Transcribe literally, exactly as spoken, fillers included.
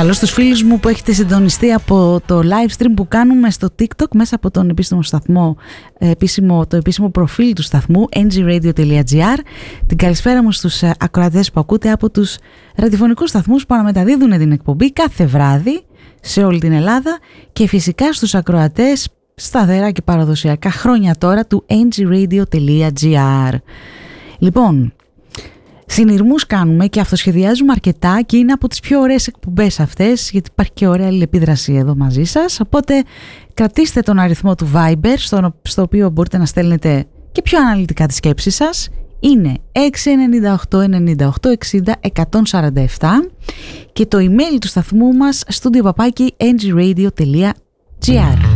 Καλώς τους φίλους μου που έχετε συντονιστεί από το live stream που κάνουμε στο TikTok μέσα από τον επίσημο σταθμό, επίσημο, το επίσημο προφίλ του σταθμού εν τζι radio τελεία τζι άρ. Την καλησπέρα μου στους ακροατές που ακούτε από τους ραδιοφωνικούς σταθμούς που αναμεταδίδουν την εκπομπή κάθε βράδυ σε όλη την Ελλάδα και φυσικά στους ακροατές σταθερά και παραδοσιακά χρόνια τώρα του εν τζι radio τελεία τζι άρ. Λοιπόν, συνειρμούς κάνουμε και αυτοσχεδιάζουμε αρκετά και είναι από τις πιο ωραίες εκπομπές αυτές, γιατί υπάρχει και ωραία αλληλεπίδραση εδώ μαζί σας. Οπότε κρατήστε τον αριθμό του Viber στο, στο οποίο μπορείτε να στέλνετε και πιο αναλυτικά τις σκέψεις σας. Είναι έξι εννιά οκτώ εννιά οκτώ εξήντα εκατόν σαράντα επτά και το email του σταθμού μας studio παπάκι εν τζι radio τελεία τζι άρ.